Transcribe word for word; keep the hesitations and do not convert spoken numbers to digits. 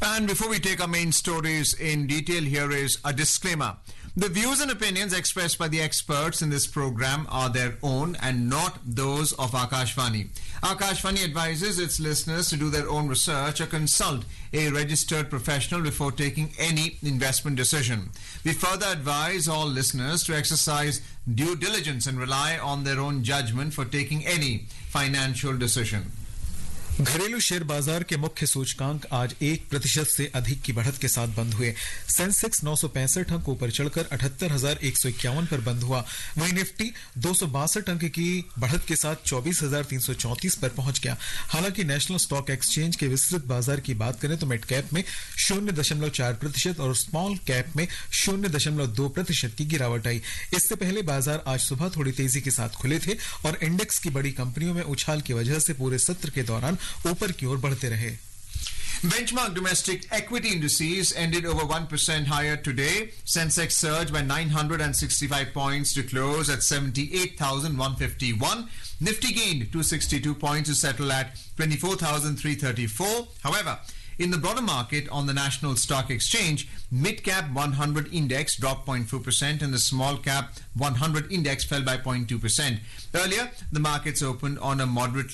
And before we take our main stories in detail, here is a disclaimer. The views and opinions expressed by the experts in this program are their own and not those of Akashvani. Akashvani advises its listeners to do their own research or consult a registered professional before taking any investment decision. We further advise all listeners to exercise due diligence and rely on their own judgment for taking any financial decision. घरेलू share बाजार के मुख्य सूचकांक आज एक प्रतिशत से अधिक की बढ़त के साथ बंद हुए। सेंसेक्स नौ सौ पैंसठ अंक ऊपर चढ़कर अठहत्तर हजार एक सौ इक्यावन पर बंद हुआ। वहीं निफ्टी दो सौ बासठ अंक की बढ़त के साथ चौबीस हजार तीन सौ चौंतीस पर पहुंच गया। हालांकि नेशनल स्टॉक एक्सचेंज के विस्तृत बाजार की बात करें तो मिड कैप में शून्य दशमलव चार प्रतिशत और स्मॉल कैप में शून्य दशमलव दो प्रतिशत की गिरावट आई। इससे पहले बाजार आज सुबह थोड़ी तेजी के साथ खुले थे और इंडेक्स की बड़ी कंपनियों में उछाल की वजह से पूरे सत्र के दौरान ऊपर की ओर बढ़ते रहे। Benchmark domestic equity indices ended over one percent higher today. Sensex surged by nine hundred sixty-five points to close at seventy-eight thousand one hundred fifty-one. Nifty gained two hundred sixty-two points to settle at twenty-four thousand three hundred thirty-four. However, in the broader market on the National Stock Exchange, mid-cap one hundred index dropped zero point four percent and the small-cap one hundred index fell by zero point two percent. Earlier, the markets opened on a moderately